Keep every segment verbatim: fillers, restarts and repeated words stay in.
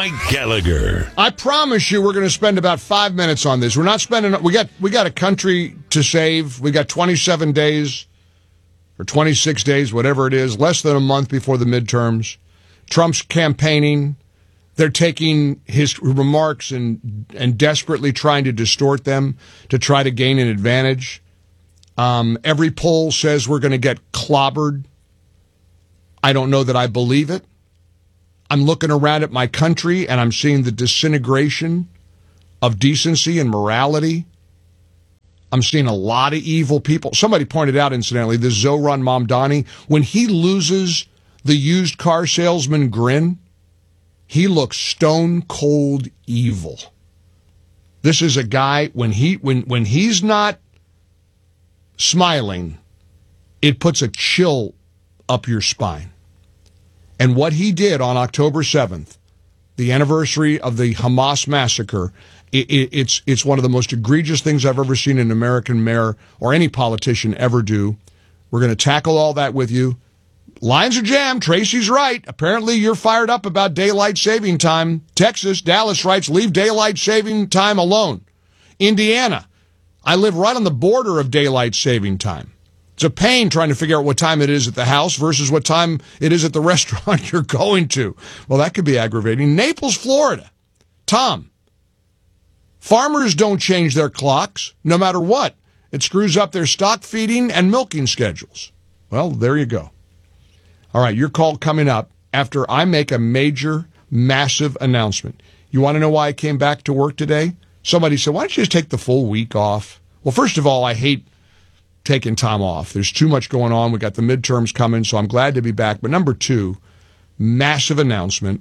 Mike Gallagher. I promise you we're going to spend about five minutes on this. We're not spending, we got we got a country to save. We got twenty-seven days or twenty-six days, whatever it is, less than a month before the midterms. Trump's campaigning. They're taking his remarks and and desperately trying to distort them to try to gain an advantage. Um, every poll says we're going to get clobbered. I don't know that I believe it. I'm looking around at my country, and I'm seeing the disintegration of decency and morality. I'm seeing a lot of evil people. Somebody pointed out, incidentally, this Zohran Mamdani, when he loses the used car salesman grin, he looks stone-cold evil. This is a guy, when he when when he's not smiling, it puts a chill up your spine. And what he did on October seventh, the anniversary of the Hamas massacre, it, it, it's it's one of the most egregious things I've ever seen an American mayor or any politician ever do. We're going to tackle all that with you. Lines are jammed. Tracy's right. Apparently you're fired up about daylight saving time. Texas, Dallas writes, leave daylight saving time alone. Indiana, I live right on the border of daylight saving time. It's a pain trying to figure out what time it is at the house versus what time it is at the restaurant you're going to. Well, that could be aggravating. Naples, Florida. Tom, farmers don't change their clocks no matter what. It screws up their stock feeding and milking schedules. Well, there you go. All right, your call coming up after I make a major, massive announcement. You want to know why I came back to work today? Somebody said, why don't you just take the full week off? Well, first of all, I hate taking time off. There's too much going on. We got the midterms coming, so I'm glad to be back. But number two, massive announcement.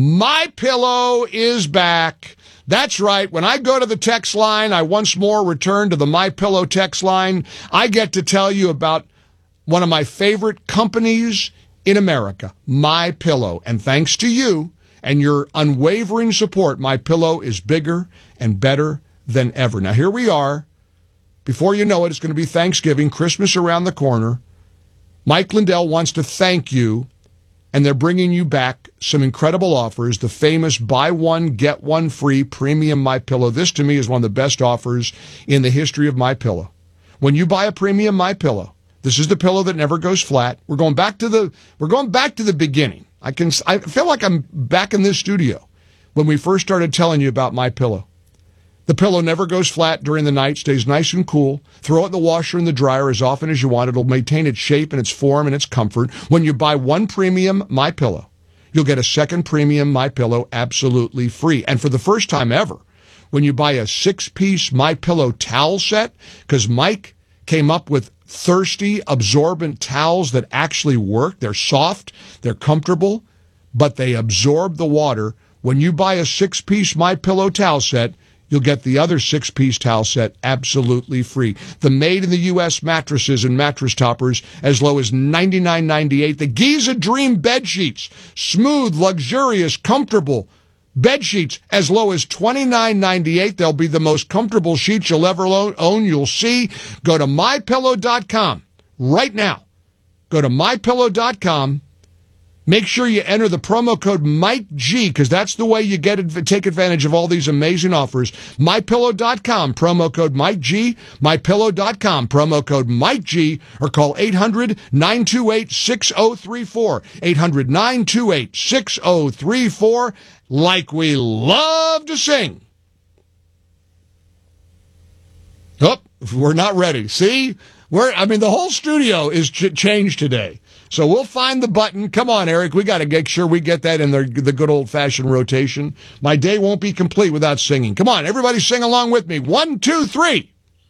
MyPillow is back. That's right. When I go to the text line, I once more return to the MyPillow text line. I get to tell you about one of my favorite companies in America, MyPillow. And thanks to you and your unwavering support, MyPillow is bigger and better than ever. Now, here we are. Before you know it, it's going to be Thanksgiving, Christmas around the corner. Mike Lindell wants to thank you, and they're bringing you back some incredible offers, the famous buy one, get one free premium MyPillow. This, to me, is one of the best offers in the history of MyPillow. When you buy a premium MyPillow, this is the pillow that never goes flat. We're going back to the we're going back to the beginning. I can I feel like I'm back in this studio when we first started telling you about MyPillow. The pillow never goes flat during the night, stays nice and cool. Throw it in the washer and the dryer as often as you want. It'll maintain its shape and its form and its comfort. When you buy one premium MyPillow, you'll get a second premium MyPillow absolutely free. And for the first time ever, when you buy a six-piece MyPillow towel set, because Mike came up with thirsty, absorbent towels that actually work. They're soft, they're comfortable, but they absorb the water. When you buy a six-piece MyPillow towel set, you'll get the other six-piece towel set absolutely free. The made-in-the-U S mattresses and mattress toppers as low as ninety-nine ninety-eight. The Giza Dream bed sheets, smooth, luxurious, comfortable bed sheets as low as twenty-nine ninety-eight. They'll be the most comfortable sheets you'll ever own. You'll see. Go to my pillow dot com right now. Go to my pillow dot com. Make sure you enter the promo code Mike G, because that's the way you get it, take advantage of all these amazing offers. my pillow dot com, promo code Mike G, my pillow dot com, promo code Mike G, or call eight hundred nine two eight six oh three four, eight hundred nine two eight six oh three four, like we love to sing. Oh, we're not ready. See? We're, I mean, the whole studio is ch- changed today. So we'll find the button. Come on, Eric. We got to make sure we get that in the, the good old-fashioned rotation. My day won't be complete without singing. Come on, everybody sing along with me. One, two, three.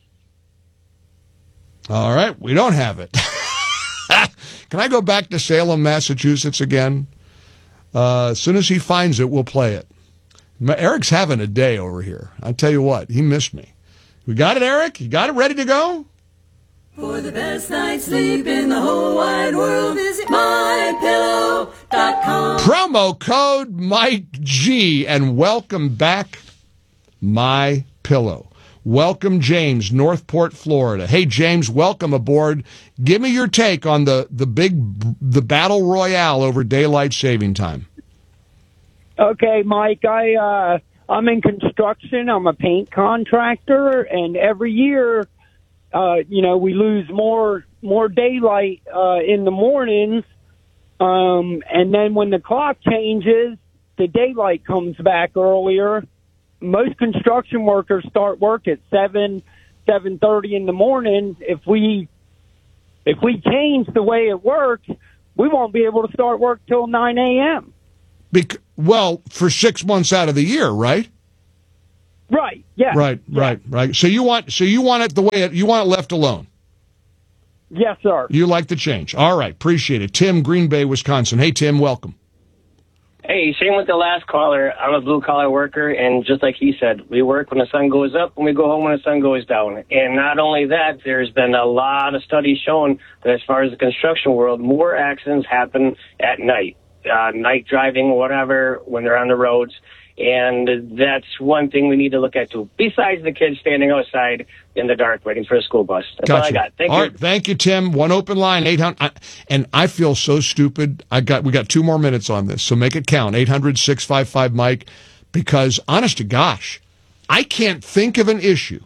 All right, we don't have it. Can I go back to Salem, Massachusetts again? Uh, as soon as he finds it, we'll play it. Eric's having a day over here. I tell you what, he missed me. We got it, Eric? You got it ready to go? For the best night's sleep in the whole wide world, visit my pillow dot com. Promo code Mike G, and welcome back, MyPillow. Welcome, James, Northport, Florida. Hey, James, welcome aboard. Give me your take on the, the big, the battle royale over daylight saving time. Okay, Mike, I, uh, I'm in construction. I'm a paint contractor, and every year, uh, you know, we lose more more daylight uh, in the mornings, um, and then when the clock changes, the daylight comes back earlier. Most construction workers start work at seven, seven thirty in the morning. If we if we change the way it works, we won't be able to start work till nine a.m. Bec- well, for six months out of the year, right? Right. Yeah. Right. Yeah. Right. Right. So you want so you want it the way it, you want it left alone. Yes, sir. You like the change. All right. Appreciate it. Tim, Green Bay, Wisconsin. Hey, Tim, welcome. Hey, same with the last caller. I'm a blue-collar worker, and just like he said, we work when the sun goes up and we go home when the sun goes down. And not only that, there's been a lot of studies showing that as far as the construction world, more accidents happen at night, uh, night driving, whatever, when they're on the roads. And that's one thing we need to look at, too, besides the kids standing outside in the dark waiting for a school bus. That's gotcha. all I got. Thank all you. Right, thank you, Tim. One open line, eight hundred. I, and I feel so stupid. I got We got two more minutes on this, so make it count. eight hundred, six five five, Mike, because, honest to gosh, I can't think of an issue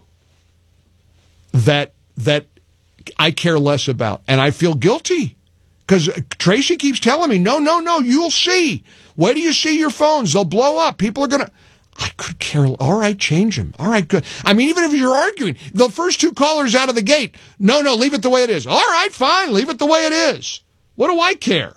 that that I care less about, and I feel guilty. Because Tracy keeps telling me, no, no, no, you'll see. Wait till you see your phones. They'll blow up. People are going to... I could care... All right, change them. All right, good. I mean, even if you're arguing, the first two callers out of the gate, no, no, leave it the way it is. All right, fine, leave it the way it is. What do I care?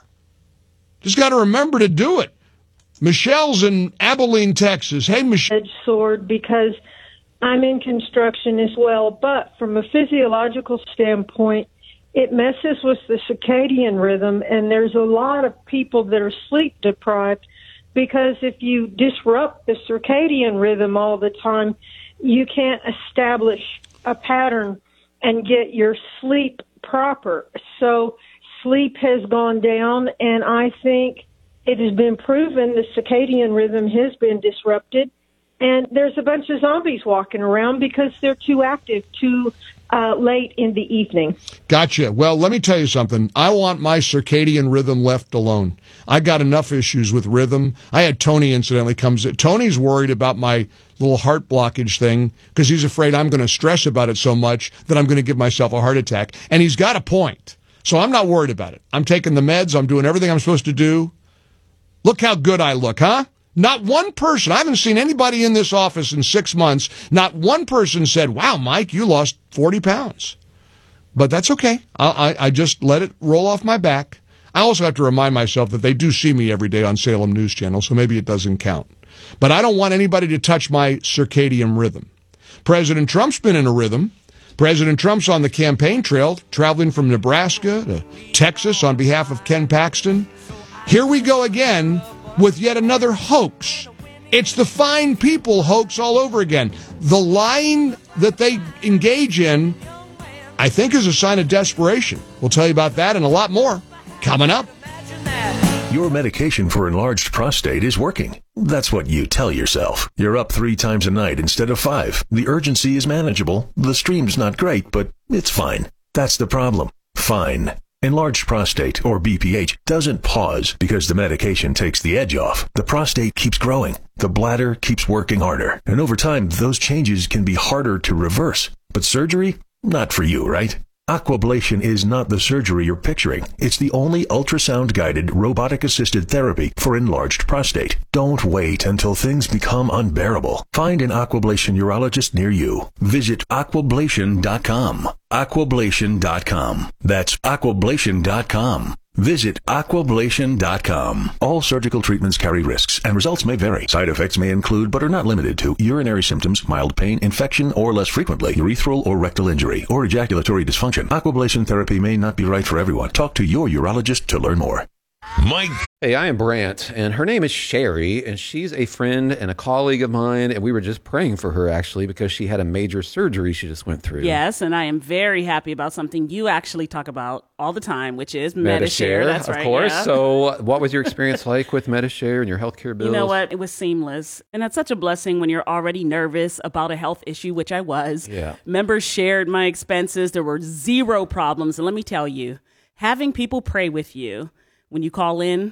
Just got to remember to do it. Michelle's in Abilene, Texas. Hey, Michelle. Edge sword because I'm in construction as well, but from a physiological standpoint, it messes with the circadian rhythm, and there's a lot of people that are sleep deprived because if you disrupt the circadian rhythm all the time, you can't establish a pattern and get your sleep proper. So sleep has gone down, and I think it has been proven the circadian rhythm has been disrupted, and there's a bunch of zombies walking around because they're too active, too Uh, late in the evening. Gotcha. Well, let me tell you something. I want my circadian rhythm left alone. I got enough issues with rhythm. I had Tony incidentally comes. Tony's worried about my little heart blockage thing because he's afraid I'm going to stress about it so much that I'm going to give myself a heart attack. And he's got a point. So I'm not worried about it. I'm taking the meds. I'm doing everything I'm supposed to do. Look how good I look, huh? Not one person, I haven't seen anybody in this office in six months, not one person said, wow, Mike, you lost forty pounds. But that's okay. I, I, I just let it roll off my back. I also have to remind myself that they do see me every day on Salem News Channel, so maybe it doesn't count. But I don't want anybody to touch my circadian rhythm. President Trump's been in a rhythm. President Trump's on the campaign trail, traveling from Nebraska to Texas on behalf of Ken Paxton. Here we go again with yet another hoax. It's the fine people hoax all over again. The lying that they engage in, I think, is a sign of desperation. We'll tell you about that and a lot more coming up. Your medication for enlarged prostate is working. That's what you tell yourself. You're up three times a night instead of five. The urgency is manageable. The stream's not great, but it's fine. That's the problem. Fine. Enlarged prostate, or B P H, doesn't pause because the medication takes the edge off. The prostate keeps growing. The bladder keeps working harder. And over time, those changes can be harder to reverse. But surgery? Not for you, right? Aquablation is not the surgery you're picturing. It's the only ultrasound-guided, robotic-assisted therapy for enlarged prostate. Don't wait until things become unbearable. Find an Aquablation urologist near you. Visit aquablation dot com. aquablation dot com. That's aquablation dot com. Visit aquablation dot com. All surgical treatments carry risks, and results may vary. Side effects may include, but are not limited to, urinary symptoms, mild pain, infection, or less frequently, urethral or rectal injury, or ejaculatory dysfunction. Aquablation therapy may not be right for everyone. Talk to your urologist to learn more. Mike. Hey, I am Brant, and her name is Sherry, and she's a friend and a colleague of mine, and we were just praying for her, actually, because she had a major surgery she just went through. Yes, and I am very happy about something you actually talk about all the time, which is Medi-Share. That's of right, course. yeah. So what was your experience like with Medi-Share and your healthcare bills? You know what? It was seamless, and it's such a blessing when you're already nervous about a health issue, which I was. Yeah. Members shared my expenses. There were zero problems, and let me tell you, having people pray with you when you call in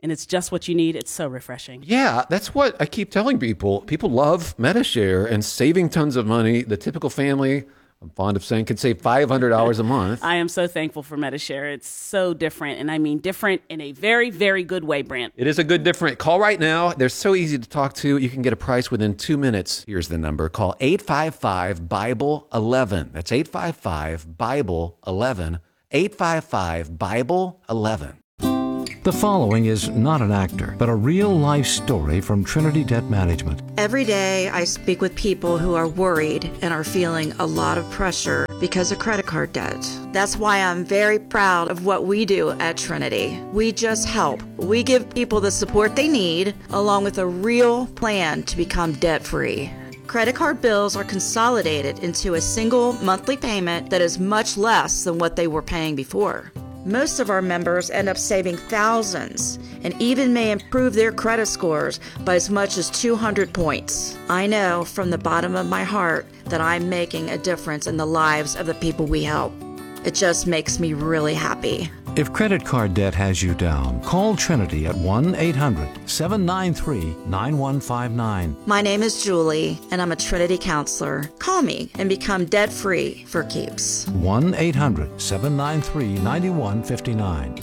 and it's just what you need. It's so refreshing. Yeah, that's what I keep telling people. People love Medi-Share and saving tons of money. The typical family, I'm fond of saying, could save five hundred dollars a month. I am so thankful for Medi-Share. It's so different, and I mean different in a very, very good way, Brant. It is a good different. Call right now. They're so easy to talk to. You can get a price within two minutes. Here's the number. Call eight five five, Bible eleven. That's eight five five, Bible eleven. eight five five, Bible eleven. The following is not an actor, but a real-life story from Trinity Debt Management. Every day I speak with people who are worried and are feeling a lot of pressure because of credit card debt. That's why I'm very proud of what we do at Trinity. We just help. We give people the support they need, along with a real plan to become debt-free. Credit card bills are consolidated into a single monthly payment that is much less than what they were paying before. Most of our members end up saving thousands and even may improve their credit scores by as much as two hundred points. I know from the bottom of my heart that I'm making a difference in the lives of the people we help. It just makes me really happy. If credit card debt has you down, call Trinity at one eight hundred, seven nine three, nine one five nine. My name is Julie, and I'm a Trinity counselor. Call me and become debt-free for keeps. one eight hundred, seven nine three, nine one five nine.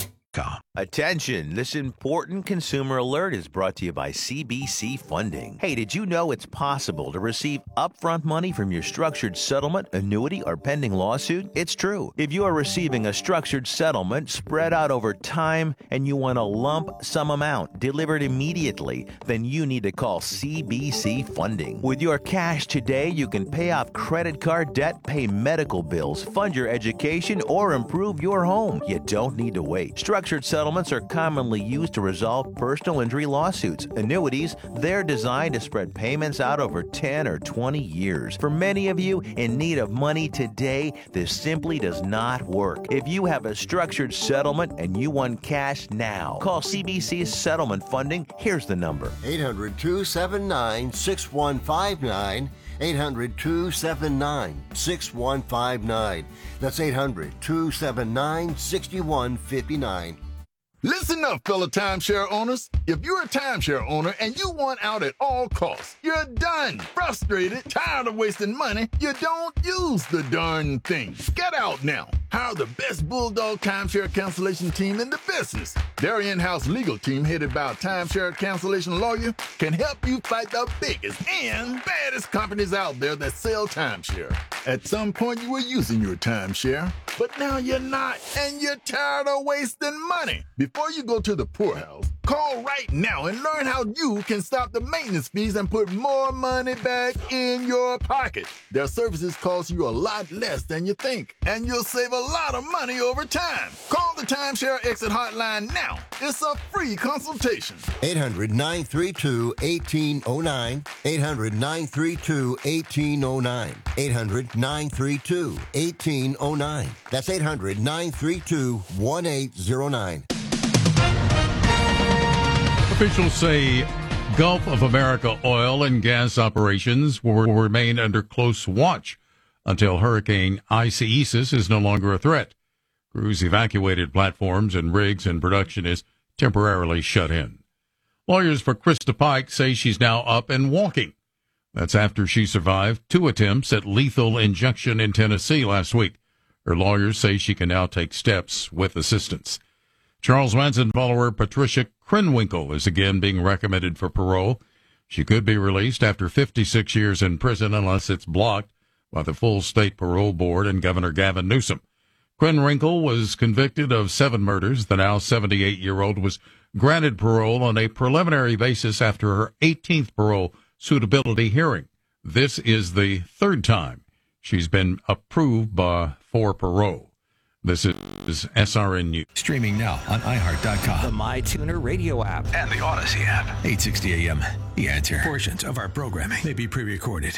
Attention, this important consumer alert is brought to you by C B C Funding. Hey, did you know it's possible to receive upfront money from your structured settlement, annuity, or pending lawsuit? It's true. If you are receiving a structured settlement spread out over time and you want a lump sum amount delivered immediately, then you need to call C B C Funding. With your cash today, you can pay off credit card debt, pay medical bills, fund your education, or improve your home. You don't need to wait. Structured settlements are commonly used to resolve personal injury lawsuits. Annuities, they're designed to spread payments out over ten or twenty years. For many of you in need of money today, this simply does not work. If you have a structured settlement and you want cash now, call C B C Settlement Funding. Here's the number. eight hundred, two seven nine, six one five nine. eight hundred, two seven nine, six one five nine. That's eight hundred, two seven nine, six one five nine. Listen up, fellow timeshare owners. If you're a timeshare owner and you want out at all costs, you're done, frustrated, tired of wasting money, you don't use the darn thing. Get out now. Hire the best Bulldog timeshare cancellation team in the business. Their in-house legal team, headed by a timeshare cancellation lawyer, can help you fight the biggest and baddest companies out there that sell timeshare. At some point, you were using your timeshare, but now you're not, and you're tired of wasting money. Before you go to the poorhouse, call right now and learn how you can stop the maintenance fees and put more money back in your pocket. Their services cost you a lot less than you think, and you'll save a lot of money over time. Call the Timeshare Exit Hotline now. It's a free consultation. eight hundred, nine three two, one eight zero nine. eight hundred, nine three two, one eight zero nine. eight hundred, nine three two, one eight zero nine. That's eight hundred, nine three two, one eight zero nine. Officials say Gulf of America oil and gas operations will remain under close watch until Hurricane Isaias is no longer a threat. Crews evacuated platforms and rigs, and production is temporarily shut in. Lawyers for Krista Pike say she's now up and walking. That's after she survived two attempts at lethal injection in Tennessee last week. Her lawyers say she can now take steps with assistance. Charles Manson follower Patricia Krenwinkel is again being recommended for parole. She could be released after fifty-six years in prison unless it's blocked by the full state parole board and Governor Gavin Newsom. Krenwinkel was convicted of seven murders. The now seventy-eight-year-old was granted parole on a preliminary basis after her eighteenth parole suitability hearing. This is the third time she's been approved by, for parole. This is S R N News. Streaming now on i heart dot com. The MyTuner radio app. And the Odyssey app. eight sixty A M. The Answer. Portions of our programming may be pre-recorded.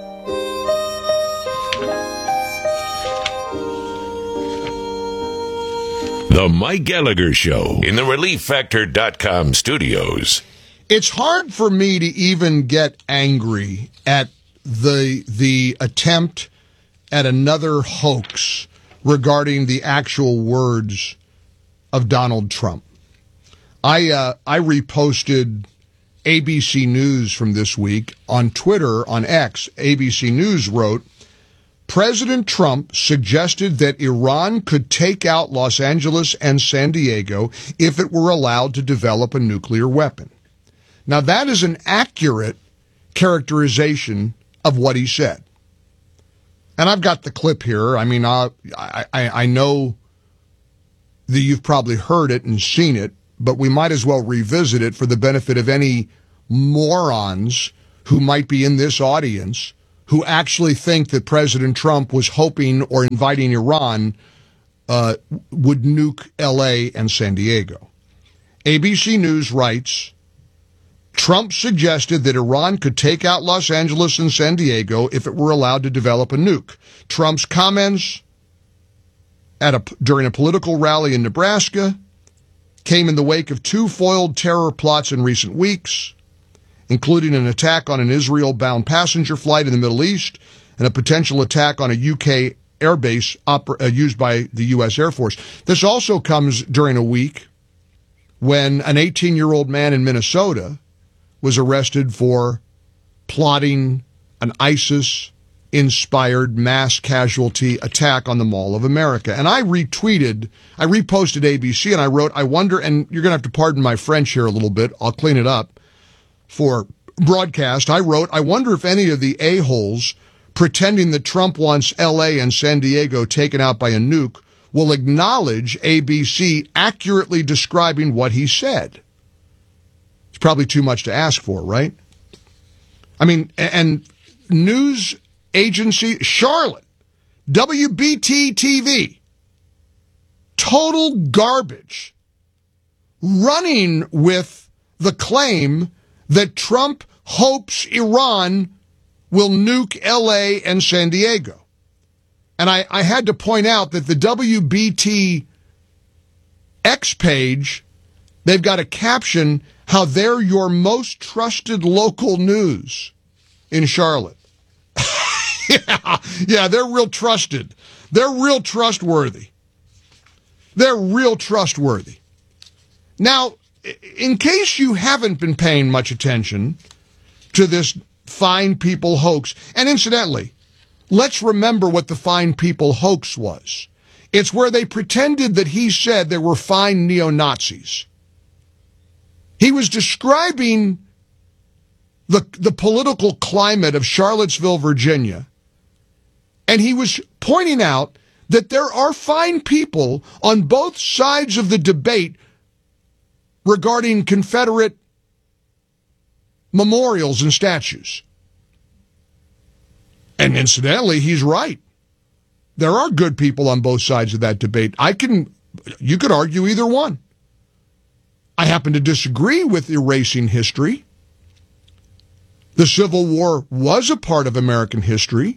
The Mike Gallagher Show in the relief factor dot com studios. It's hard for me to even get angry at the the attempt at another hoax regarding the actual words of Donald Trump. I uh, I reposted A B C News from this week on Twitter, on X. A B C News wrote, President Trump suggested that Iran could take out Los Angeles and San Diego if it were allowed to develop a nuclear weapon. Now, that is an accurate characterization of what he said. And I've got the clip here. I mean, I, I, I know that you've probably heard it and seen it, but we might as well revisit it for the benefit of any morons who might be in this audience who actually think that President Trump was hoping or inviting Iran uh, would nuke L A and San Diego. A B C News writes, Trump suggested that Iran could take out Los Angeles and San Diego if it were allowed to develop a nuke. Trump's comments at a, during a political rally in Nebraska came in the wake of two foiled terror plots in recent weeks, including an attack on an Israel-bound passenger flight in the Middle East and a potential attack on a U K airbase oper- uh, used by the U S Air Force. This also comes during a week when an eighteen-year-old man in Minnesota was arrested for plotting an ISIS-inspired mass casualty attack on the Mall of America. And I retweeted, I reposted A B C, and I wrote, I wonder, and you're going to have to pardon my French here a little bit, I'll clean it up for broadcast. I wrote, I wonder if any of the a-holes pretending that Trump wants L A and San Diego taken out by a nuke will acknowledge A B C accurately describing what he said. It's probably too much to ask for, right? I mean, and news agency Charlotte, W B T T V, total garbage, running with the claim that Trump hopes Iran will nuke L A and San Diego. And I, I had to point out that the W B T X page, they've got a caption, how they're your most trusted local news in Charlotte. yeah, yeah, they're real trusted. They're real trustworthy. They're real trustworthy. Now, in case you haven't been paying much attention to this Fine People hoax, and incidentally, let's remember what the Fine People hoax was. It's where they pretended that he said there were fine neo-Nazis. He was describing the, the political climate of Charlottesville, Virginia, and he was pointing out that there are fine people on both sides of the debate regarding Confederate memorials and statues. And incidentally, he's right. There are good people on both sides of that debate. I can, you could argue either one. I happen to disagree with erasing history. The Civil War was a part of American history.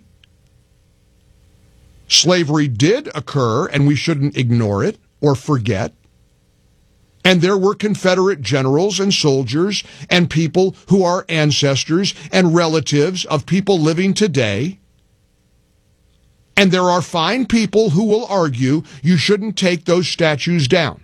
Slavery did occur, and we shouldn't ignore it or forget. And there were Confederate generals and soldiers and people who are ancestors and relatives of people living today. And there are fine people who will argue you shouldn't take those statues down.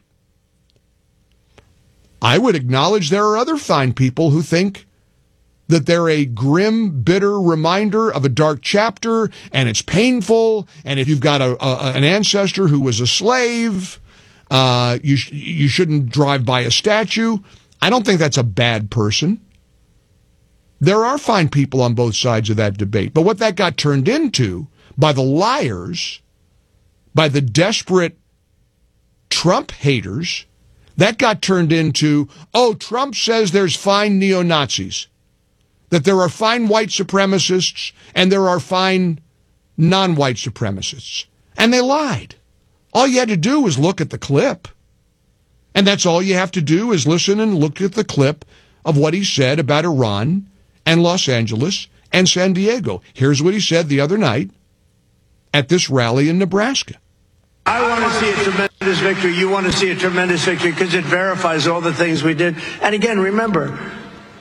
I would acknowledge there are other fine people who think that they're a grim, bitter reminder of a dark chapter, and it's painful, and if you've got a, a, an ancestor who was a slave, uh, you, sh- you shouldn't drive by a statue. I don't think that's a bad person. There are fine people on both sides of that debate. But what that got turned into by the liars, by the desperate Trump haters, that got turned into, oh, Trump says there's fine neo-Nazis, that there are fine white supremacists and there are fine non-white supremacists. And they lied. All you had to do was look at the clip. And that's all you have to do is listen and look at the clip of what he said about Iran and Los Angeles and San Diego. Here's what he said the other night at this rally in Nebraska. I want to see a tremendous victory. You want to see a tremendous victory because it verifies all the things we did. And again, remember,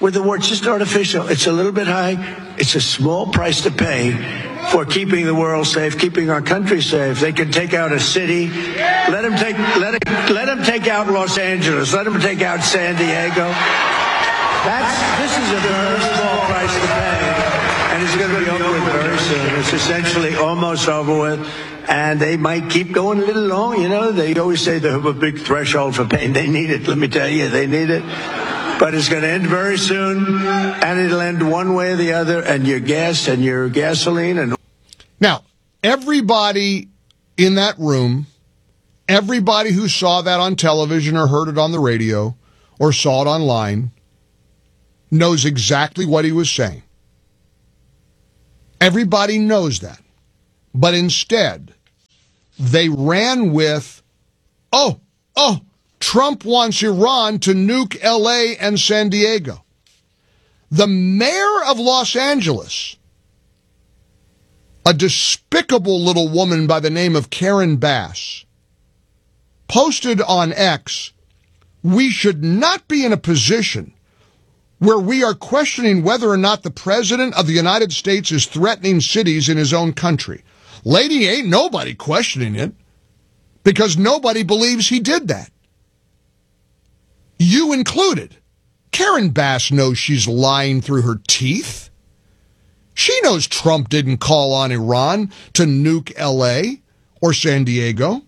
with the war. It's just artificial. It's a little bit high. It's a small price to pay for keeping the world safe, keeping our country safe. They can take out a city. Let them take, let it, let them take out Los Angeles. Let them take out San Diego. That's, this is a very small price to pay, and it's going to be over with very soon. It's essentially almost over with, and they might keep going a little long. You know, they always say they have a big threshold for pain. They need it. Let me tell you, they need it. But it's going to end very soon, and it'll end one way or the other, and your gas and your gasoline. And now, everybody in that room, everybody who saw that on television or heard it on the radio or saw it online knows exactly what he was saying. Everybody knows that. But instead, they ran with, oh, oh, Trump wants Iran to nuke L A and San Diego. The mayor of Los Angeles, a despicable little woman by the name of Karen Bass, posted on X, we should not be in a position where we are questioning whether or not the President of the United States is threatening cities in his own country. Lady, ain't nobody questioning it because nobody believes he did that. You included. Karen Bass knows she's lying through her teeth. She knows Trump didn't call on Iran to nuke L A or San Diego.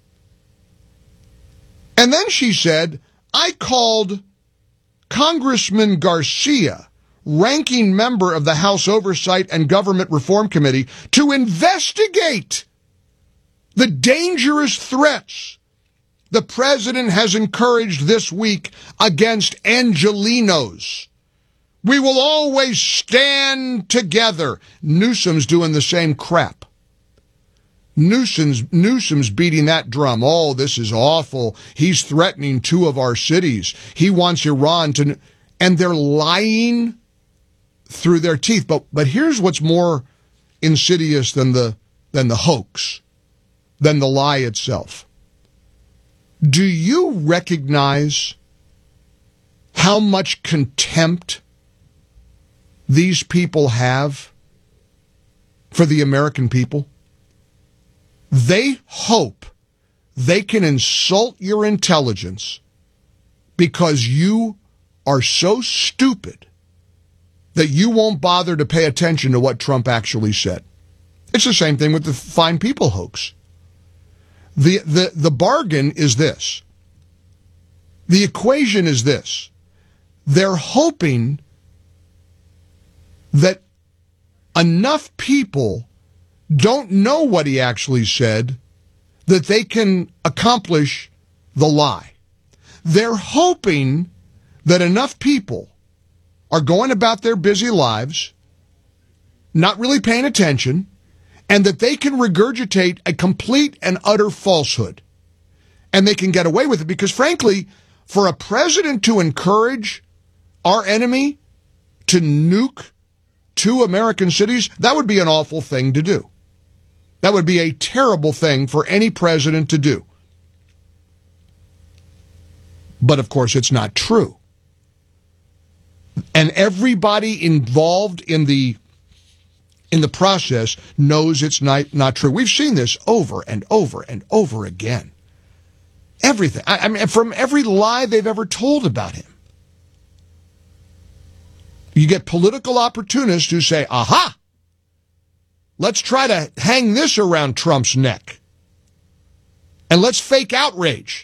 And then she said, I called Congressman Garcia, ranking member of the House Oversight and Government Reform Committee, to investigate the dangerous threats the president has encouraged this week against Angelenos. We will always stand together. Newsom's doing the same crap. Newsom's, Newsom's beating that drum. Oh, this is awful. He's threatening two of our cities. He wants Iran to... And they're lying through their teeth. But but here's what's more insidious than the than the hoax, than the lie itself. Do you recognize how much contempt these people have for the American people? They hope they can insult your intelligence because you are so stupid that you won't bother to pay attention to what Trump actually said. It's the same thing with the fine people hoax. The, the, the bargain is this. The equation is this. They're hoping that enough people don't know what he actually said that they can accomplish the lie. They're hoping that enough people are going about their busy lives, not really paying attention, and that they can regurgitate a complete and utter falsehood. And they can get away with it because, frankly, for a president to encourage our enemy to nuke two American cities, that would be an awful thing to do. That would be a terrible thing for any president to do. But, of course, it's not true. And everybody involved in the in the process knows it's not, not true. We've seen this over and over and over again. Everything. I, I mean, from every lie they've ever told about him. You get political opportunists who say, aha, let's try to hang this around Trump's neck. And let's fake outrage.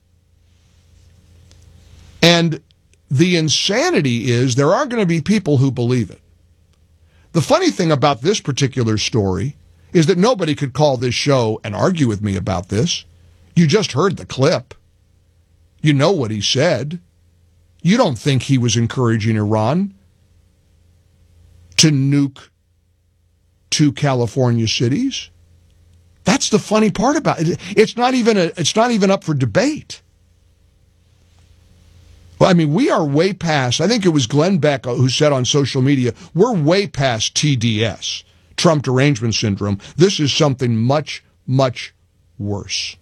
And the insanity is there are going to be people who believe it. The funny thing about this particular story is that nobody could call this show and argue with me about this. You just heard the clip. You know what he said. You don't think he was encouraging Iran to nuke two California cities? That's the funny part about it. It's not even a, it's not even up for debate. Well, I mean, we are way past, I think it was Glenn Beck who said on social media, we're way past T D S, Trump Derangement Syndrome. This is something much, much worse.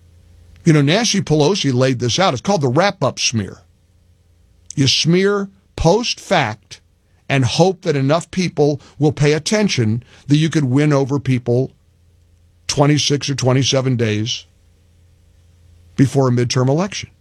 You know, Nancy Pelosi laid this out. It's called the wrap-up smear. You smear post fact and hope that enough people will pay attention that you could win over people twenty-six or twenty-seven days before a midterm election.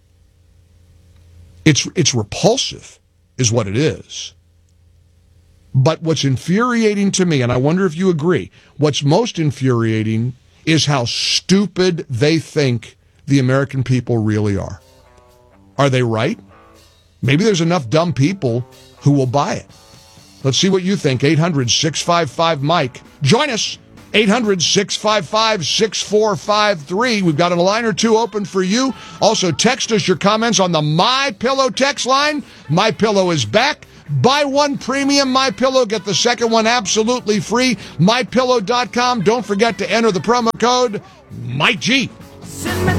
It's, it's repulsive, is what it is. But what's infuriating to me, and I wonder if you agree, what's most infuriating is how stupid they think the American people really are. Are they right? Maybe there's enough dumb people who will buy it. Let's see what you think. eight hundred, six five five, Mike. Join us. eight hundred, six five five, six four five three. We've got a line or two open for you. Also, text us your comments on the MyPillow text line. MyPillow is back. Buy one premium MyPillow, get the second one absolutely free. My Pillow dot com. Don't forget to enter the promo code Mike G.